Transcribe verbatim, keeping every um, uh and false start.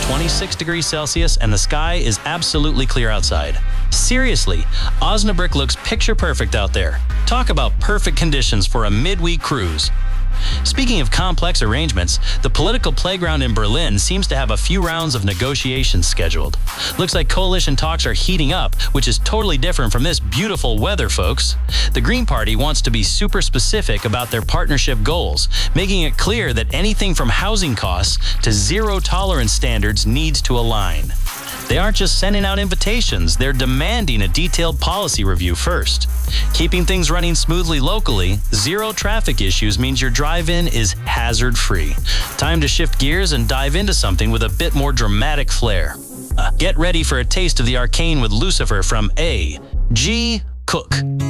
twenty-six degrees Celsius and the sky is absolutely clear outside. Seriously, Osnabrück looks picture perfect out there. Talk about perfect conditions for a midweek cruise. Speaking of complex arrangements, the political playground in Berlin seems to have a few rounds of negotiations scheduled. Looks like coalition talks are heating up, which is totally different from this beautiful weather, folks. The Green Party wants to be super specific about their partnership goals, making it clear that anything from housing costs to zero tolerance standards needs to align. They aren't just sending out invitations, they're demanding a detailed policy review first. Keeping things running smoothly locally, zero traffic issues means your drive-in is hazard-free. Time to shift gears and dive into something with a bit more dramatic flair. Uh, get ready for a taste of the arcane with Lucifer from A G Cook.